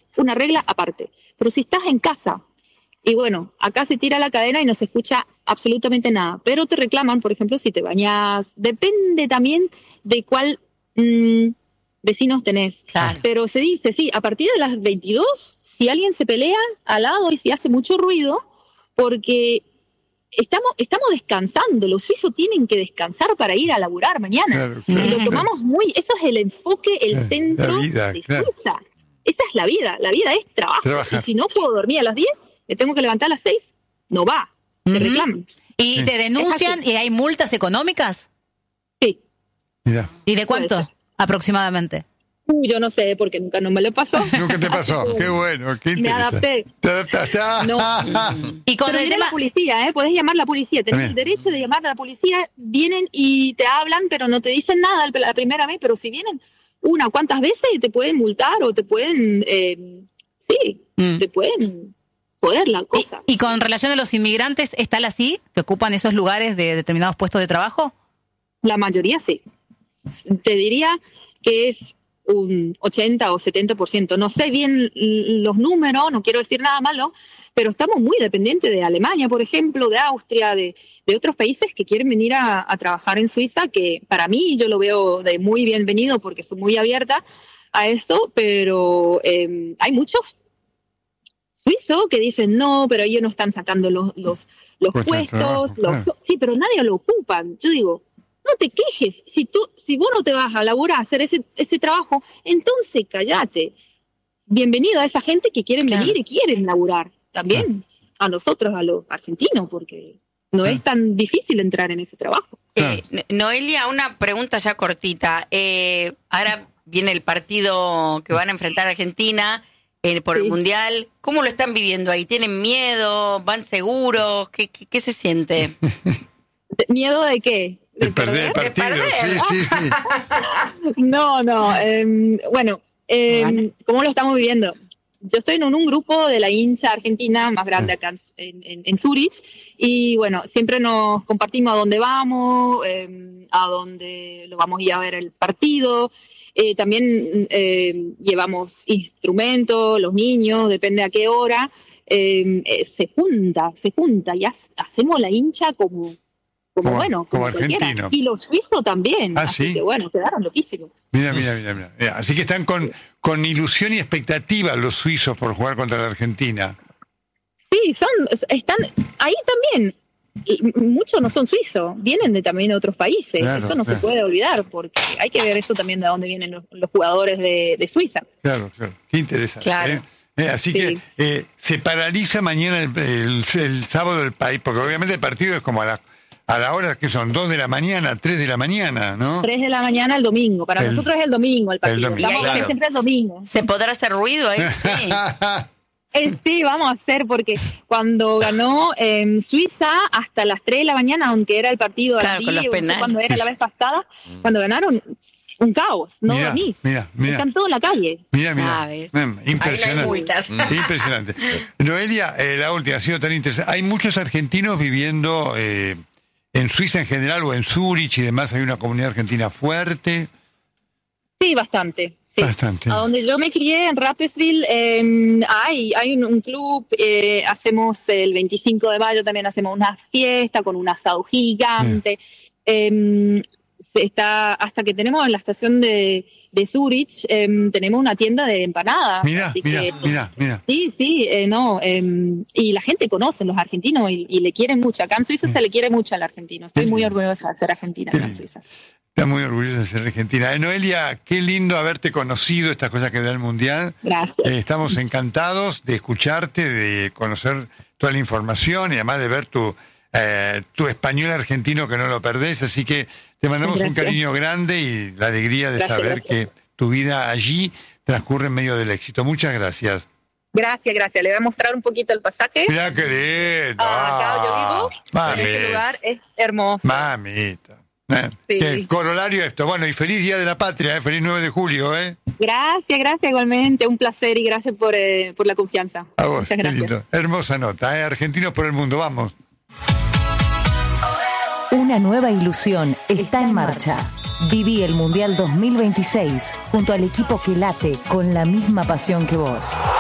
una regla aparte. Pero si estás en casa, y bueno, acá se tira la cadena y no se escucha absolutamente nada, pero te reclaman, por ejemplo, si te bañás, depende también de cuál vecinos tenés. Claro. Pero se dice, sí, a partir de las 22, si alguien se pelea al lado y si hace mucho ruido, porque estamos descansando, los suizos tienen que descansar para ir a laburar mañana. Claro, y lo tomamos eso es el enfoque, el centro vida, de claro. Suiza. Esa es la vida es trabajo. Trabajar. Y si no puedo dormir a las 10, me tengo que levantar a las 6, no va, te reclaman. ¿Y te denuncian y hay multas económicas? Sí. Mira. ¿Y de cuánto Puede ser. aproximadamente? Yo no sé, porque nunca no me lo pasó. Nunca te pasó. Qué bueno, qué Me interesante. adapté. Te adaptaste. No. Y con Pero el viene tema... la policía, podés llamar a la policía, tenés También. el derecho de llamar a la policía, vienen y te hablan, pero no te dicen nada la primera vez, pero si vienen cuantas veces te pueden multar o te pueden, te pueden joder la cosa. ¿Y con relación a los inmigrantes, está así, que ocupan esos lugares de determinados puestos de trabajo? La mayoría sí. Te diría que es un 80 o 70%. No sé bien los números, no quiero decir nada malo, pero estamos muy dependientes de Alemania, por ejemplo, de Austria, de otros países que quieren venir a trabajar en Suiza, que para mí yo lo veo de muy bienvenido porque soy muy abierta a eso, pero hay muchos suizos que dicen no, pero ellos no están sacando los puestos, trabajo, claro. sí, pero nadie lo ocupan. Yo digo, no te quejes, si vos no te vas a laburar a hacer ese trabajo, entonces callate. Bienvenido a esa gente que quieren venir y quieren laburar también a nosotros, a los argentinos, porque no es tan difícil entrar en ese trabajo. Noelia, una pregunta ya cortita. Ahora viene el partido que van a enfrentar a Argentina por el Mundial. ¿Cómo lo están viviendo ahí? ¿Tienen miedo? ¿Van seguros? ¿Qué se siente? ¿Miedo de qué? De perder el partido. Sí. No. Bueno, ¿cómo lo estamos viviendo? Yo estoy en un grupo de la hincha argentina más grande acá en Zurich, y bueno, siempre nos compartimos a dónde vamos, a dónde lo vamos a ir a ver el partido. También llevamos instrumentos, los niños, depende a qué hora. Se junta y hacemos la hincha como argentino. Y los suizos también. Así ¿sí? que bueno, quedaron loquísimos. Mira. Así que están con ilusión y expectativa los suizos por jugar contra la Argentina. Sí, están ahí también. Y muchos no son suizos, vienen también de otros países. Claro, eso no se puede olvidar, porque hay que ver eso también de dónde vienen los jugadores de Suiza. Claro. Qué interesante. Claro. Así que se paraliza mañana el sábado el país, porque obviamente el partido es como a la hora que son 2 de la mañana, 3 de la mañana, ¿no? 3 de la mañana el domingo. Para nosotros es el domingo el partido. El domingo. Vamos a hacer siempre el domingo. ¿Se podrá hacer ruido ahí? Sí. Sí, vamos a hacer, porque cuando ganó Suiza hasta las 3 de la mañana, aunque era el partido a las 10, cuando era la vez pasada, cuando ganaron, un caos, no dormís. Mira. Están todos en la calle. Mira. Impresionante. Ahí no hay multas. Impresionante. Noelia, la última ha sido tan interesante. Hay muchos argentinos viviendo en Suiza en general o en Zurich y demás. Hay una comunidad argentina fuerte. Sí, bastante. Sí. Bastante. A donde yo me crié, en Rapperswil, hay un club, hacemos el 25 de mayo, también hacemos una fiesta con un asado gigante. Hasta que tenemos en la estación de Zurich, tenemos una tienda de empanadas. Mira. Sí, y la gente conoce, los argentinos, y le quieren mucho. Acá en Suiza se le quiere mucho al argentino. Estoy muy orgullosa de ser argentina acá en Suiza. Está muy orgullosa de ser argentina. Noelia, qué lindo haberte conocido, estas cosas que da el Mundial. Gracias. Estamos encantados de escucharte, de conocer toda la información y además de ver tu español argentino, que no lo perdés. Así que te mandamos un cariño grande y la alegría de saber que tu vida allí transcurre en medio del éxito. Muchas gracias. Gracias. Le voy a mostrar un poquito el pasaje. Mirá qué lindo. Acá yo vivo. Este lugar es hermoso. Mamita. Sí. El corolario esto. Bueno, y feliz Día de la Patria, feliz 9 de julio, Gracias igualmente, un placer y gracias por la confianza. A vos, muchas gracias. Lindo. Hermosa nota, Argentinos por el mundo, vamos. Una nueva ilusión está en marcha. Viví el Mundial 2026 junto al equipo que late con la misma pasión que vos.